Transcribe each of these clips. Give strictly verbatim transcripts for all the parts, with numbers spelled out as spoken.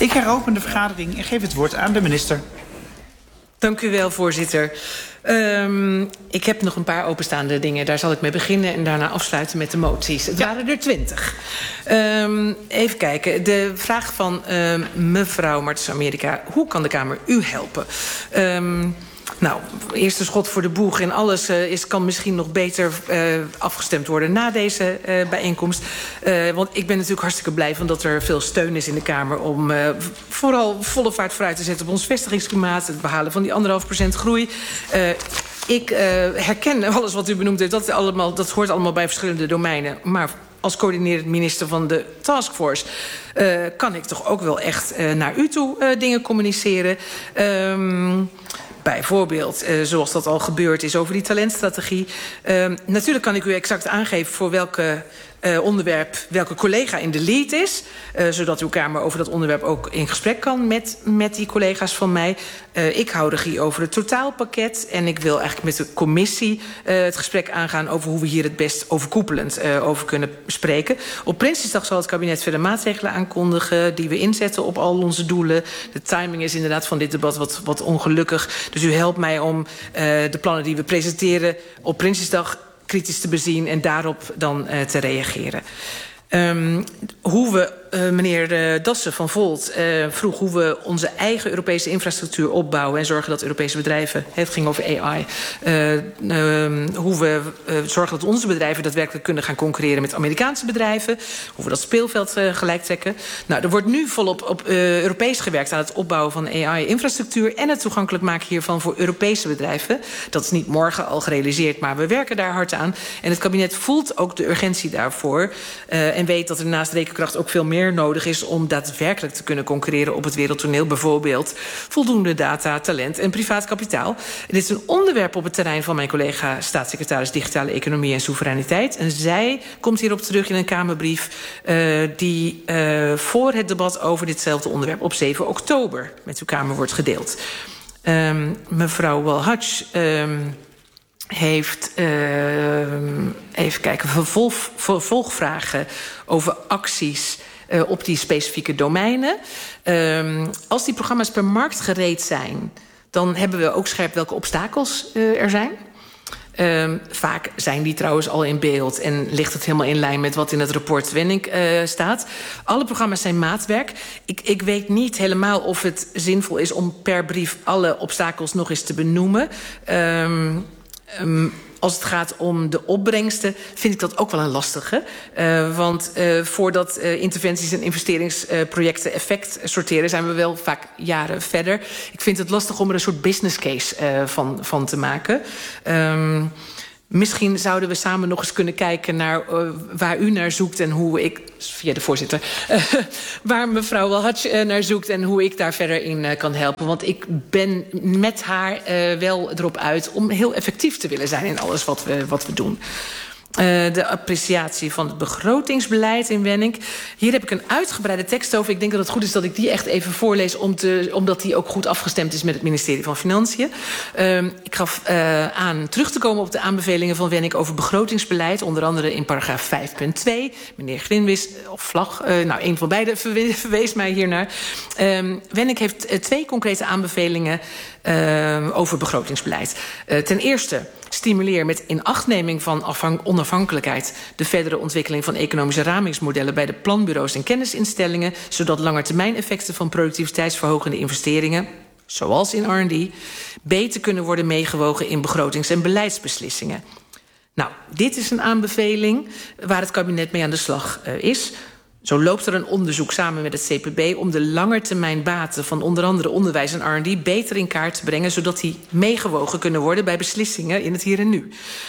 Ik heropen de vergadering en geef het woord aan de minister. Dank u wel, voorzitter. Um, ik heb nog een paar openstaande dingen. Daar zal ik mee beginnen en daarna afsluiten met de moties. Het ja. waren er twintig. Um, even kijken. De vraag van uh, mevrouw Martens-Amerika. Hoe kan de Kamer u helpen? Um, Nou, eerste schot voor de boeg en alles uh, is, kan misschien nog beter uh, afgestemd worden na deze uh, bijeenkomst. Uh, want ik ben natuurlijk hartstikke blij van dat er veel steun is in de Kamer om uh, vooral volle vaart vooruit te zetten op ons vestigingsklimaat, het behalen van die anderhalf procent groei. Uh, ik uh, herken alles wat u benoemd heeft, dat, allemaal, dat hoort allemaal bij verschillende domeinen. Maar als coördinerend minister van de taskforce uh, kan ik toch ook wel echt uh, naar u toe uh, dingen communiceren. Um, Bijvoorbeeld, uh, zoals dat al gebeurd is over die talentstrategie. Uh, natuurlijk kan ik u exact aangeven voor welke uh, onderwerp, welke collega in de lead is. Uh, zodat uw Kamer over dat onderwerp ook in gesprek kan met, met die collega's van mij. Uh, ik hou regie over het totaalpakket. En ik wil eigenlijk met de commissie uh, het gesprek aangaan over hoe we hier het best overkoepelend uh, over kunnen spreken. Op Prinsjesdag zal het kabinet verder maatregelen aankondigen die we inzetten op al onze doelen. De timing is inderdaad van dit debat wat, wat ongelukkig. Dus u helpt mij om uh, de plannen die we presenteren op Prinsjesdag kritisch te bezien en daarop dan uh, te reageren. Um, hoe we, uh, meneer uh, Dassen van Volt uh, vroeg hoe we onze eigen Europese infrastructuur opbouwen en zorgen dat Europese bedrijven, het ging over A I, uh, uh, hoe we uh, zorgen dat onze bedrijven daadwerkelijk kunnen gaan concurreren met Amerikaanse bedrijven, hoe we dat speelveld uh, gelijk trekken. Nou, er wordt nu volop op uh, Europees gewerkt aan het opbouwen van A I-infrastructuur en het toegankelijk maken hiervan voor Europese bedrijven. Dat is niet morgen al gerealiseerd, maar we werken daar hard aan. En het kabinet voelt ook de urgentie daarvoor uh, en weet dat er naast rekenkracht ook veel meer nodig is om daadwerkelijk te kunnen concurreren op het wereldtoneel. Bijvoorbeeld voldoende data, talent en privaat kapitaal. En dit is een onderwerp op het terrein van mijn collega staatssecretaris Digitale Economie en Soevereiniteit. En zij komt hierop terug in een Kamerbrief uh, die uh, voor het debat over ditzelfde onderwerp op zeven oktober met uw Kamer wordt gedeeld. Um, mevrouw Walhaj Um, heeft, uh, even kijken, vervolg, vervolgvragen over acties uh, op die specifieke domeinen. Uh, als die programma's per markt gereed zijn, dan hebben we ook scherp welke obstakels uh, er zijn. Uh, vaak zijn die trouwens al in beeld en ligt het helemaal in lijn met wat in het rapport Wenning uh, staat. Alle programma's zijn maatwerk. Ik, ik weet niet helemaal of het zinvol is om per brief alle obstakels nog eens te benoemen. Um, Um, als het gaat om de opbrengsten, vind ik dat ook wel een lastige. Uh, want uh, voordat uh, interventies en investeringsprojecten uh, effect sorteren, zijn we wel vaak jaren verder. Ik vind het lastig om er een soort business case uh, van, van te maken. Um, Misschien zouden we samen nog eens kunnen kijken naar uh, waar u naar zoekt en hoe ik, via de voorzitter, uh, waar mevrouw Walhaj uh, naar zoekt en hoe ik daar verder in uh, kan helpen. Want ik ben met haar uh, wel erop uit om heel effectief te willen zijn in alles wat we, wat we doen. Uh, de appreciatie van het begrotingsbeleid in Wenning. Hier heb ik een uitgebreide tekst over. Ik denk dat het goed is dat ik die echt even voorlees, om te, omdat die ook goed afgestemd is met het ministerie van Financiën. Uh, ik gaf uh, aan terug te komen op de aanbevelingen van Wenning over begrotingsbeleid. Onder andere in paragraaf vijf punt twee. Meneer Grinwis, of Vlag, uh, nou een van beiden verwees, verwees mij hiernaar. Uh, Wenning heeft uh, twee concrete aanbevelingen uh, over begrotingsbeleid. Uh, ten eerste, stimuleer met inachtneming van onafhankelijkheid de verdere ontwikkeling van economische ramingsmodellen bij de planbureaus en kennisinstellingen, zodat langetermijneffecten van productiviteitsverhogende investeringen, zoals in R en D, beter kunnen worden meegewogen in begrotings- en beleidsbeslissingen. Nou, dit is een aanbeveling waar het kabinet mee aan de slag uh, is. Zo loopt er een onderzoek samen met het C P B om de langetermijnbaten van onder andere onderwijs en R en D beter in kaart te brengen, zodat die meegewogen kunnen worden bij beslissingen in het hier en nu.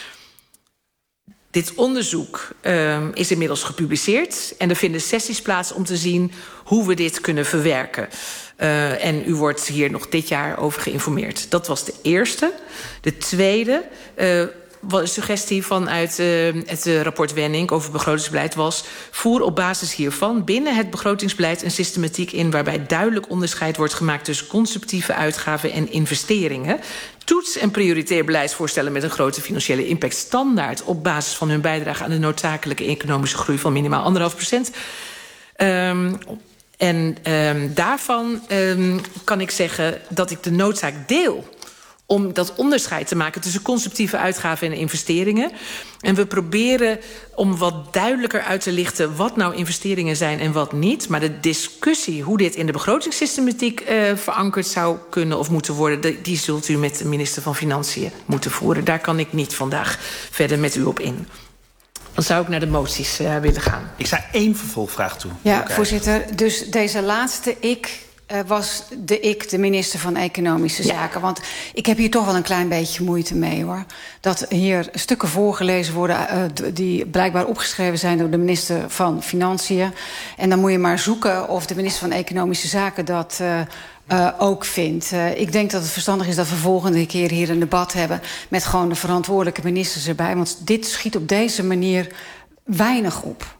Dit onderzoek uh, is inmiddels gepubliceerd en er vinden sessies plaats om te zien hoe we dit kunnen verwerken. Uh, en u wordt hier nog dit jaar over geïnformeerd. Dat was de eerste. De tweede uh, een suggestie vanuit uh, het uh, rapport Wenning over begrotingsbeleid was: voer op basis hiervan binnen het begrotingsbeleid een systematiek in waarbij duidelijk onderscheid wordt gemaakt tussen conceptieve uitgaven en investeringen. Toets en prioriteer beleidsvoorstellen met een grote financiële impact standaard op basis van hun bijdrage aan de noodzakelijke economische groei van minimaal anderhalf procent. Um, En um, daarvan um, kan ik zeggen dat ik de noodzaak deel om dat onderscheid te maken tussen conceptieve uitgaven en investeringen. En we proberen om wat duidelijker uit te lichten wat nou investeringen zijn en wat niet. Maar de discussie hoe dit in de begrotingssystematiek uh, verankerd zou kunnen of moeten worden, die, die zult u met de minister van Financiën moeten voeren. Daar kan ik niet vandaag verder met u op in. Dan zou ik naar de moties uh, willen gaan. Ik sta één vervolgvraag toe. Ja, okay. Voorzitter. Dus deze laatste ik uh, was de ik, de minister van Economische ja. Zaken. Want ik heb hier toch wel een klein beetje moeite mee, hoor. Dat hier stukken voorgelezen worden uh, die blijkbaar opgeschreven zijn door de minister van Financiën. En dan moet je maar zoeken of de minister van Economische Zaken dat Uh, Uh, ook vindt. Uh, ik denk dat het verstandig is dat we volgende keer hier een debat hebben met gewoon de verantwoordelijke ministers erbij. Want dit schiet op deze manier weinig op.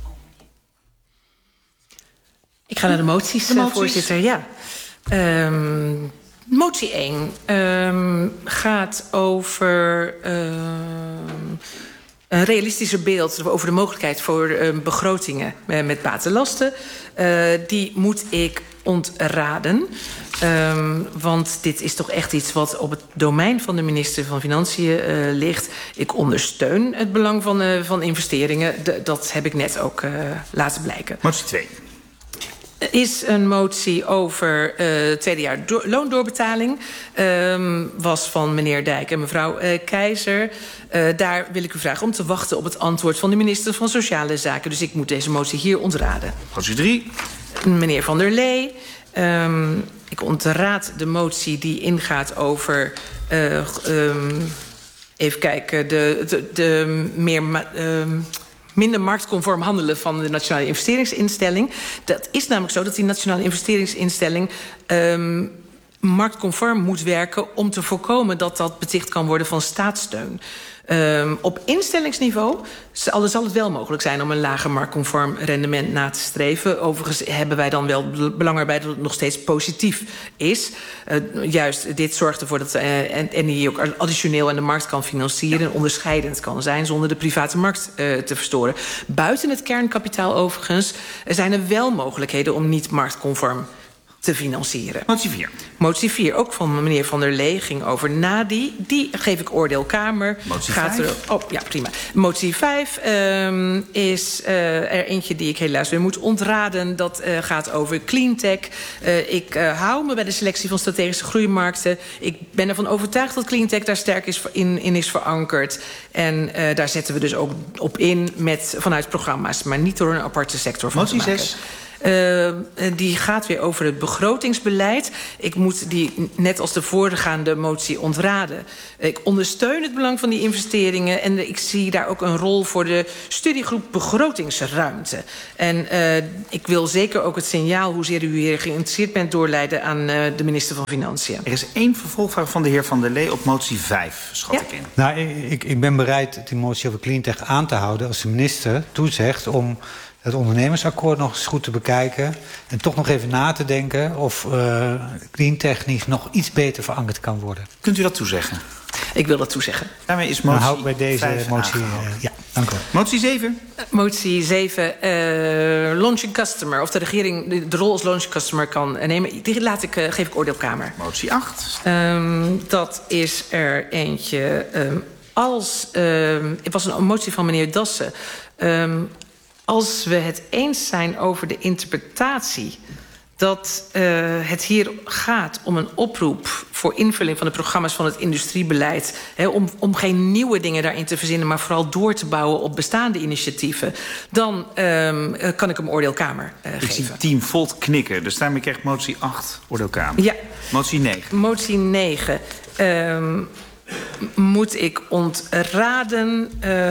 Ik ga naar de moties, de moties. voorzitter. Ja. Um, motie één um, gaat over Um, een realistischer beeld over de mogelijkheid voor uh, begrotingen uh, met batenlasten. Uh, die moet ik ontraden. Um, want dit is toch echt iets wat op het domein van de minister van Financiën uh, ligt. Ik ondersteun het belang van, uh, van investeringen. De, dat heb ik net ook uh, laten blijken. Motie twee. Is een motie over uh, tweede jaar do- loondoorbetaling. Um, was van meneer Dijk en mevrouw uh, Keizer. Uh, daar wil ik u vragen om te wachten op het antwoord van de minister van Sociale Zaken. Dus ik moet deze motie hier ontraden. Motie drie. Meneer Van der Lee. Um, ik ontraad de motie die ingaat over Uh, um, even kijken, de, de, de meer Ma- um, minder marktconform handelen van de Nationale Investeringsinstelling. Dat is namelijk zo dat die Nationale Investeringsinstelling Um, marktconform moet werken om te voorkomen dat dat beticht kan worden van staatssteun. Um, op instellingsniveau zal, zal het wel mogelijk zijn om een lager marktconform rendement na te streven. Overigens hebben wij dan wel belang erbij dat het nog steeds positief is. Uh, juist dit zorgt ervoor dat uh, en, en die ook additioneel aan de markt kan financieren en onderscheidend kan zijn zonder de private markt uh, te verstoren. Buiten het kernkapitaal overigens zijn er wel mogelijkheden om niet marktconform te financieren. Motie vier. Motie vier, ook van meneer Van der Lee, ging over Nadi. Die geef ik oordeel Kamer. Motie Gaat vijf. Er, oh, ja, prima. Motie vijf um, is uh, er eentje die ik helaas weer moet ontraden. Dat uh, gaat over cleantech. Uh, ik uh, hou me bij de selectie van strategische groeimarkten. Ik ben ervan overtuigd dat cleantech daar sterk is in, in is verankerd. En uh, daar zetten we dus ook op in met, vanuit programma's. Maar niet door een aparte sector van Motie te maken. zes. Uh, die gaat weer over het begrotingsbeleid. Ik moet die, net als de voorgaande motie, ontraden. Ik ondersteun het belang van die investeringen en ik zie daar ook een rol voor de studiegroep begrotingsruimte. En uh, ik wil zeker ook het signaal, hoezeer u hier geïnteresseerd bent, doorleiden aan uh, de minister van Financiën. Er is één vervolgvraag van de heer Van der Lee op motie vijf, schat Ja. ik in. Nou, ik, ik ben bereid die motie over cleantech aan te houden als de minister toezegt om het ondernemersakkoord nog eens goed te bekijken en toch nog even na te denken of uh, cleantechnisch nog iets beter verankerd kan worden. Kunt u dat toezeggen? Ik wil dat toezeggen. Daarmee is Dan motie hou ik bij deze vijf motie. Uh, ja, dank u wel. Motie zeven. Motie zeven, uh, launching customer. Of de regering de rol als launching customer kan nemen. Die laat ik, uh, geef ik oordeelkamer. Motie acht. Um, dat is er eentje. Um, als, um, het was een motie van meneer Dassen. Um, als we het eens zijn over de interpretatie dat uh, het hier gaat om een oproep voor invulling van de programma's van het industriebeleid, He, om, om geen nieuwe dingen daarin te verzinnen, maar vooral door te bouwen op bestaande initiatieven, dan um, kan ik hem oordeelkamer uh, Ik geven. zie Team Volt knikken, dus daarmee krijgt motie acht oordeelkamer. Ja. Motie negen. Motie negen. Um, moet ik ontraden.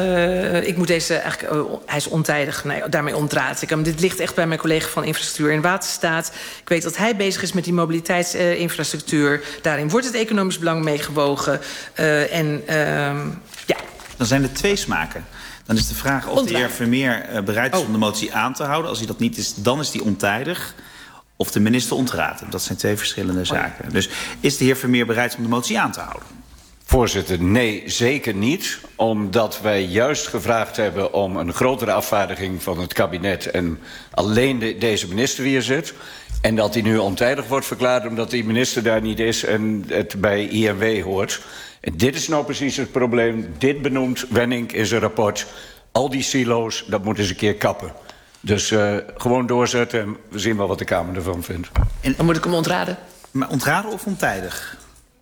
Uh, ik moet deze eigenlijk. Uh, hij is ontijdig. Nee, daarmee ontraad ik hem. Dit ligt echt bij mijn collega van Infrastructuur en Waterstaat. Ik weet dat hij bezig is met die mobiliteitsinfrastructuur. Uh, Daarin wordt het economisch belang meegewogen. Uh, en uh, ja. Dan zijn er twee smaken. Dan is de vraag of Ontraden. de heer Vermeer uh, bereid is Oh. om de motie aan te houden. Als hij dat niet is, dan is die ontijdig. Of de minister ontraadt hem. Dat zijn twee verschillende zaken. Dus is de heer Vermeer bereid om de motie aan te houden? Voorzitter, nee, zeker niet. Omdat wij juist gevraagd hebben om een grotere afvaardiging van het kabinet en alleen de, deze minister hier zit. En dat hij nu ontijdig wordt verklaard omdat die minister daar niet is en het bij I N W hoort. En dit is nou precies het probleem. Dit benoemt Wenning in zijn rapport. Al die silo's, dat moeten ze een keer kappen. Dus uh, gewoon doorzetten en we zien wel wat de Kamer ervan vindt. En dan moet ik hem ontraden. Maar ontraden of ontijdig?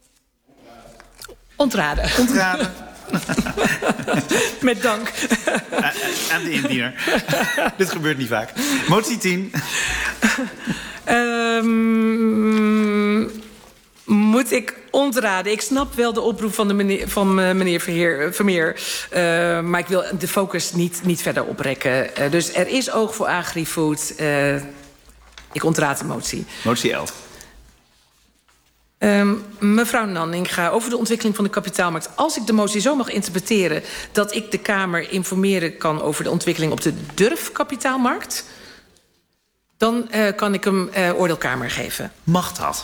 Ontraden. Ontraden. Met dank. Aan de indiener. Dit gebeurt niet vaak. Motie tien. Um, moet ik ontraden? Ik snap wel de oproep van, de meneer, van uh, meneer Verheer, Vermeer. Uh, maar ik wil de focus niet, niet verder oprekken. Uh, dus er is oog voor agrifood. Uh, ik ontraad de motie. Motie elf. Um, mevrouw Nanninga, over de ontwikkeling van de kapitaalmarkt. Als ik de motie zo mag interpreteren dat ik de Kamer informeren kan over de ontwikkeling op de durfkapitaalmarkt, dan uh, kan ik hem uh, oordeelkamer geven. Mag dat?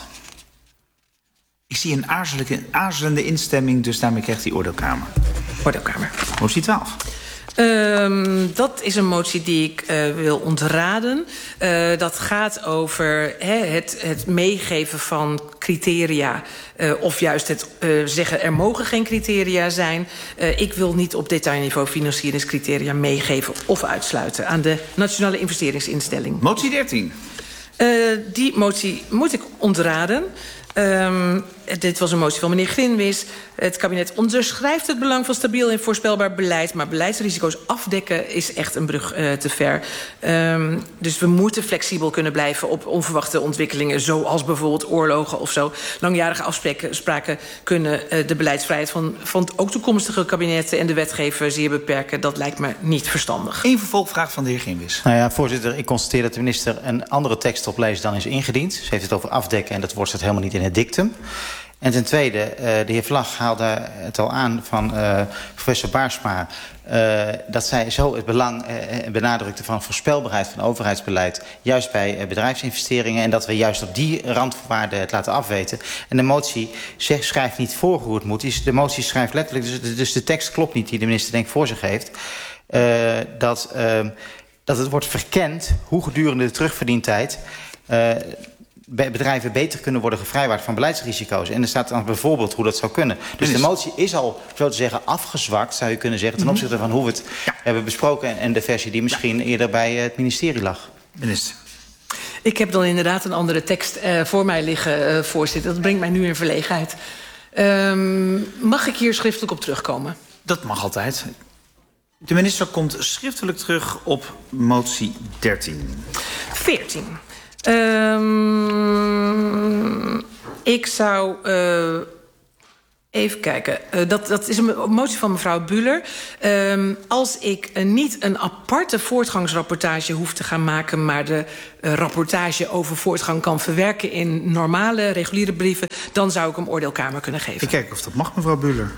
Ik zie een aarzelende, aarzelende instemming, dus daarmee krijgt hij oordeelkamer. Oordeelkamer. Motie twaalf. Um, dat is een motie die ik uh, wil ontraden. Uh, dat gaat over he, het, het meegeven van criteria. Uh, of juist het uh, zeggen er mogen geen criteria zijn. Uh, ik wil niet op detailniveau financieringscriteria meegeven of uitsluiten aan de Nationale Investeringsinstelling. Motie dertien. Uh, die motie moet ik ontraden. Um, dit was een motie van meneer Grinwis. Het kabinet onderschrijft het belang van stabiel en voorspelbaar beleid, maar beleidsrisico's afdekken is echt een brug uh, te ver. Um, dus we moeten flexibel kunnen blijven op onverwachte ontwikkelingen, zoals bijvoorbeeld oorlogen of zo. Langjarige afspraken kunnen uh, de beleidsvrijheid van, van ook toekomstige kabinetten en de wetgever zeer beperken. Dat lijkt me niet verstandig. Eén vervolgvraag van de heer Grinwis. Nou ja, voorzitter, ik constateer dat de minister een andere tekst opleest dan is ingediend. Ze heeft het over afdekken en dat wordt het helemaal niet in het dictum. En ten tweede, uh, de heer Vlag haalde het al aan van uh, professor Baarsma, Uh, dat zij zo het belang uh, benadrukte van voorspelbaarheid van overheidsbeleid, juist bij uh, bedrijfsinvesteringen, en dat we juist op die randvoorwaarden het laten afweten. En de motie zegt, schrijft niet voor hoe het moet. De motie schrijft letterlijk, dus, dus de tekst klopt niet die de minister denk voor zich heeft, uh, dat, uh, dat het wordt verkend hoe gedurende de terugverdientijd uh, bedrijven beter kunnen worden gevrijwaard van beleidsrisico's. En er staat dan bijvoorbeeld hoe dat zou kunnen. Dus de motie is al, zo te zeggen, afgezwakt, zou je kunnen zeggen, ten opzichte van hoe we het ja. hebben besproken en de versie die misschien ja. eerder bij het ministerie lag. Minister. Ik heb dan inderdaad een andere tekst uh, voor mij liggen, uh, voorzitter. Dat brengt mij nu in verlegenheid. Um, mag ik hier schriftelijk op terugkomen? Dat mag altijd. De minister komt schriftelijk terug op motie dertien. veertien. Um, ik zou uh, even kijken. Uh, dat, dat is een motie van mevrouw Buller. Um, als ik uh, niet een aparte voortgangsrapportage hoef te gaan maken, maar de uh, rapportage over voortgang kan verwerken in normale, reguliere brieven, dan zou ik hem oordeelkamer kunnen geven. Ik kijk of dat mag, mevrouw Buller.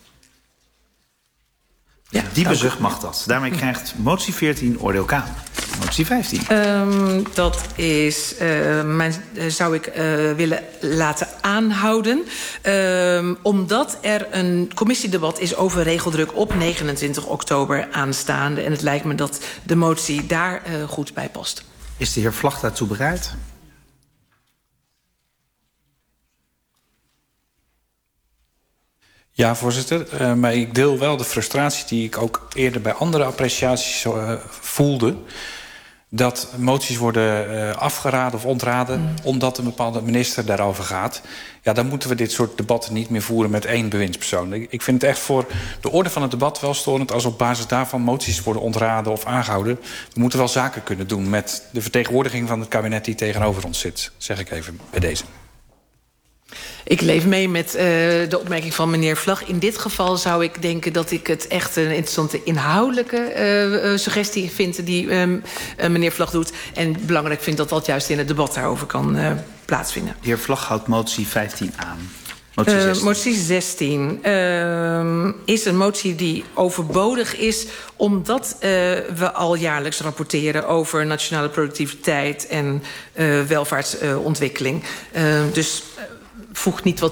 Ja, die bezucht mag dat. Daarmee krijgt motie veertien oordeelkamer. Motie vijftien. Um, dat is, uh, mijn, uh, zou ik uh, willen laten aanhouden. Um, omdat er een commissiedebat is over regeldruk op negenentwintig oktober aanstaande. En het lijkt me dat de motie daar uh, goed bij past. Is de heer Vlag daartoe bereid? Ja, voorzitter. Uh, maar ik deel wel de frustratie die ik ook eerder bij andere appreciaties uh, voelde. Dat moties worden uh, afgeraden of ontraden mm. omdat een bepaalde minister daarover gaat. Ja, dan moeten we dit soort debatten niet meer voeren met één bewindspersoon. Ik, ik vind het echt voor de orde van het debat wel storend als op basis daarvan moties worden ontraden of aangehouden. We moeten wel zaken kunnen doen met de vertegenwoordiging van het kabinet die tegenover ons zit. Zeg ik even bij deze. Ik leef mee met uh, de opmerking van meneer Vlag. In dit geval zou ik denken dat ik het echt een interessante inhoudelijke uh, uh, suggestie vind die uh, uh, meneer Vlag doet. En belangrijk vind dat dat juist in het debat daarover kan uh, plaatsvinden. De heer Vlag houdt motie vijftien aan. Motie zestien, uh, motie zestien uh, is een motie die overbodig is omdat uh, we al jaarlijks rapporteren over nationale productiviteit en uh, welvaartsontwikkeling. Uh, dus uh, voegt niet wat toe.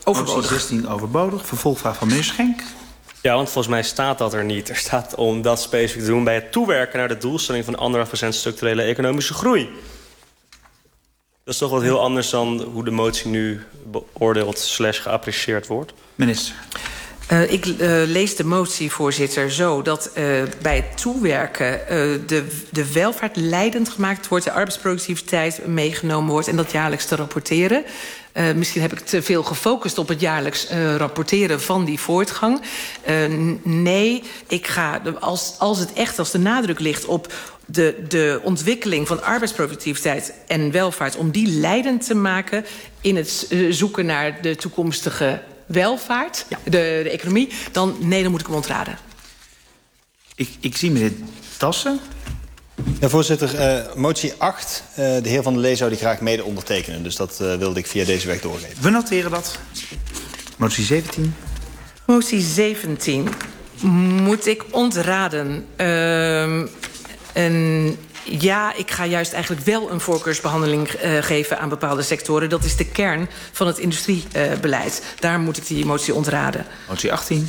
Overbodig. Motie zestien overbodig. Vervolgvraag van meneer Schenk. Ja, want volgens mij staat dat er niet. Er staat om dat specifiek te doen bij het toewerken naar de doelstelling van anderhalf procent structurele economische groei. Dat is toch wat heel anders dan hoe de motie nu beoordeeld slash geapprecieerd wordt. Minister. Uh, ik uh, lees de motie, voorzitter, zo dat uh, bij het toewerken uh, de, de welvaart leidend gemaakt wordt, de arbeidsproductiviteit meegenomen wordt en dat jaarlijks te rapporteren. Uh, misschien heb ik te veel gefocust op het jaarlijks uh, rapporteren van die voortgang. Uh, nee, ik ga, als, als het echt als de nadruk ligt op de, de ontwikkeling van arbeidsproductiviteit en welvaart, om die leidend te maken in het uh, zoeken naar de toekomstige welvaart, ja. de, de economie, dan nee, dan moet ik hem ontraden. Ik, ik zie meneer Tassen. Ja, voorzitter, uh, motie acht. Uh, de heer Van der Lee zou die graag mede ondertekenen. Dus dat uh, wilde ik via deze weg doorgeven. We noteren dat. Motie zeventien. Motie zeventien. Moet ik ontraden? Uh, een... Ja, ik ga juist eigenlijk wel een voorkeursbehandeling uh, geven aan bepaalde sectoren. Dat is de kern van het industriebeleid. Uh, Daar moet ik die motie ontraden. Motie achttien.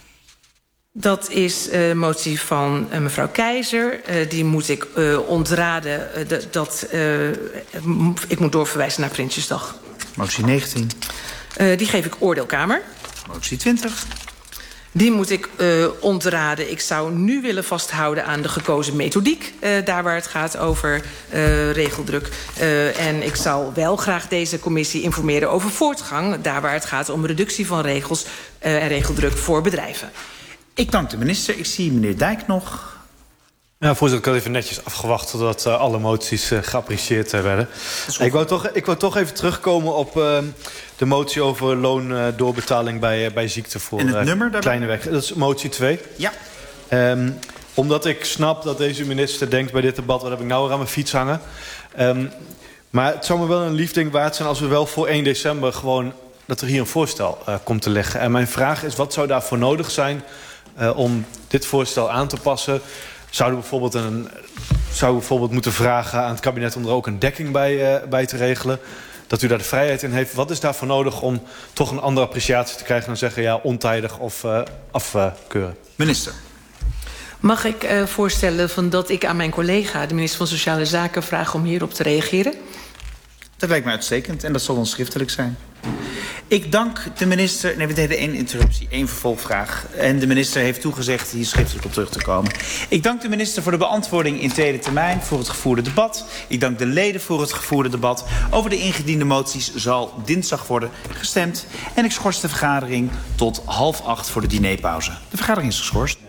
Dat is een uh, motie van uh, mevrouw Keizer. Uh, die moet ik uh, ontraden. Uh, dat, dat, uh, ik moet doorverwijzen naar Prinsjesdag. Motie negentien. Uh, die geef ik oordeelkamer. Motie twintig. Die moet ik uh, ontraden. Ik zou nu willen vasthouden aan de gekozen methodiek. Uh, daar waar het gaat over uh, regeldruk. Uh, en ik zal wel graag deze commissie informeren over voortgang. Daar waar het gaat om reductie van regels uh, en regeldruk voor bedrijven. Ik dank de minister. Ik zie meneer Dijk nog. Ja, voorzitter, ik had even netjes afgewacht totdat uh, alle moties uh, geapprecieerd uh, werden. Ik wou, toch, ik wou toch even terugkomen op uh, de motie over loondoorbetaling uh, bij, uh, bij ziekte voor en het uh, nummer daarbij? kleine weg. Dat is motie twee. Ja. Um, omdat ik snap dat deze minister denkt bij dit debat, wat heb ik nou weer aan mijn fiets hangen. Um, maar het zou me wel een lief ding waard zijn als we wel voor één december gewoon dat er hier een voorstel uh, komt te liggen. En mijn vraag is, wat zou daarvoor nodig zijn uh, om dit voorstel aan te passen? Zouden we bijvoorbeeld, een, zou we bijvoorbeeld moeten vragen aan het kabinet om er ook een dekking bij, uh, bij te regelen? Dat u daar de vrijheid in heeft. Wat is daarvoor nodig om toch een andere appreciatie te krijgen dan zeggen ja, ontijdig of uh, afkeuren? Minister. Mag ik uh, voorstellen van dat ik aan mijn collega, de minister van Sociale Zaken, vraag om hierop te reageren? Dat lijkt me uitstekend en dat zal dan schriftelijk zijn. Ik dank de minister. Nee, we deden één interruptie, één vervolgvraag. En de minister heeft toegezegd hier schriftelijk op terug te komen. Ik dank de minister voor de beantwoording in tweede termijn, voor het gevoerde debat. Ik dank de leden voor het gevoerde debat. Over de ingediende moties zal dinsdag worden gestemd. En ik schors de vergadering tot half acht voor de dinerpauze. De vergadering is geschorst.